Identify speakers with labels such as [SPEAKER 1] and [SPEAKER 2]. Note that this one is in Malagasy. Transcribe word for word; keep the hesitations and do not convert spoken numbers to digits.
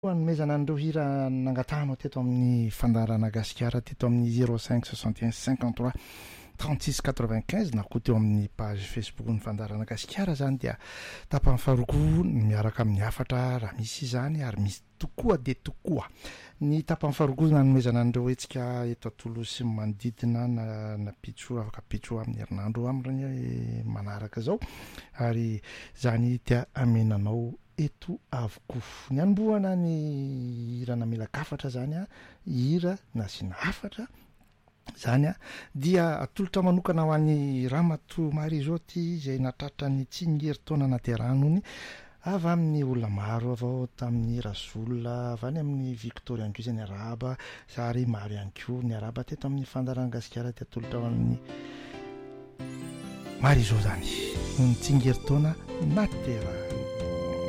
[SPEAKER 1] Hanomezana an'ireo hira nangatahana teto amin'ny fandaharana gasikara teto amin'ny zéro cinq soixante et un cinquante-trois trente-six quatre-vingt-quinze na koa teo amin'ny page Facebook ny fandaharana gasikara zany dia tapany faharoko miaraka amin'ny hafatra raha misy izany ary misy tokoa de tokoa. Ny tapany faharoko nanomezana an'ireo hetsika eto Toloha sy manodidina na napitso afaka pitso amin'ny herinandro amin'ny manaraka zao ary zany dia amenanao eto avokoa. Ny anombohana ny hira namelakafatra zany a hira nasiana hafatra zany a dia atolotra manokana ho an'ny Ramatoa Marizoty izay natratra ny tsingerin-taona naterahany avy amin'ny olona maro avao tamin'ny Razola avy any amin'ny Victoria ihany koa izay ny araba ary maro ihany koa ny araba teto amin'ny fandaharana gasikara dia atolotra ho an'ny Marizo zany ny tsingerin-taona naterahany.